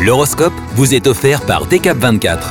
L'horoscope vous est offert par Decap24.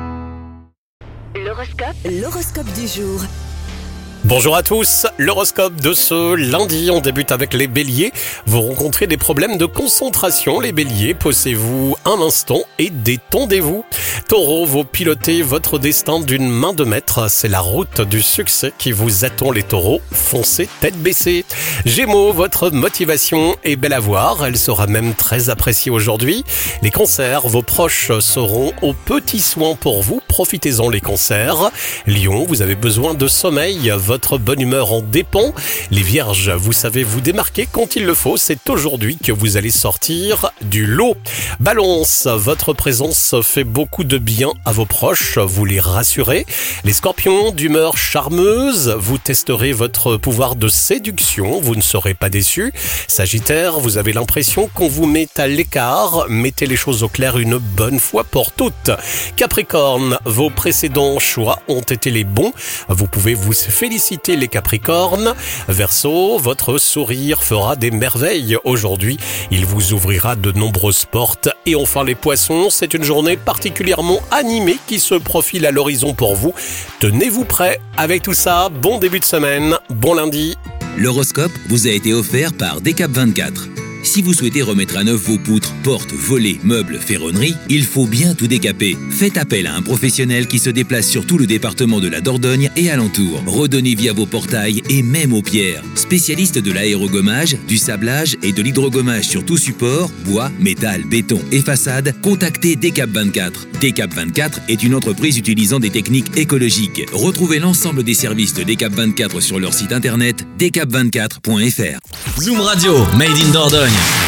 L'horoscope du jour. Bonjour à tous, l'horoscope de ce lundi, on débute avec les béliers. Vous rencontrez des problèmes de concentration, les béliers, posez-vous un instant et détendez-vous. Taureau, vous pilotez votre destin d'une main de maître, c'est la route du succès qui vous attend les taureaux, foncez tête baissée. Gémeaux, votre motivation est belle à voir, elle sera même très appréciée aujourd'hui. Les cancers, vos proches seront aux petits soins pour vous, profitez-en les cancers. Lion, vous avez besoin de sommeil, votre bonne humeur en dépend. Les vierges, vous savez vous démarquer quand il le faut, c'est aujourd'hui que vous allez sortir du lot. Balance, votre présence fait beaucoup de bien à vos proches, vous les rassurez. Les scorpions, d'humeur charmeuse, vous testerez votre pouvoir de séduction, vous ne serez pas déçus. Sagittaire, vous avez l'impression qu'on vous met à l'écart, mettez les choses au clair une bonne fois pour toutes. Capricorne, vos précédents choix ont été les bons, vous pouvez vous féliciter les Capricornes. Verseau, votre sourire fera des merveilles aujourd'hui. Il vous ouvrira de nombreuses portes. Et enfin les poissons, c'est une journée particulièrement animée qui se profile à l'horizon pour vous. Tenez-vous prêts avec tout ça. Bon début de semaine, bon lundi. L'horoscope vous a été offert par Decap24. Si vous souhaitez remettre à neuf vos poutres, portes, volets, meubles, ferronneries, il faut bien tout décaper. Faites appel à un professionnel qui se déplace sur tout le département de la Dordogne et alentour. Redonnez vie à vos portails et même aux pierres. Spécialiste de l'aérogommage, du sablage et de l'hydrogommage sur tout support, bois, métal, béton et façade, contactez Decap24. Decap24 est une entreprise utilisant des techniques écologiques. Retrouvez l'ensemble des services de Decap24 sur leur site internet decap24.fr. Zoom Radio, Made in Dordogne.